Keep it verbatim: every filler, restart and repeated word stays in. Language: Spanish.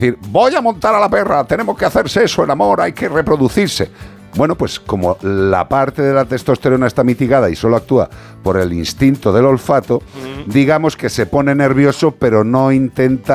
decir, voy a montar a la perra, tenemos que hacer sexo, el amor, hay que reproducirse. Bueno, pues como la parte de la testosterona está mitigada y solo actúa por el instinto del olfato, uh-huh. digamos que se pone nervioso, pero no intenta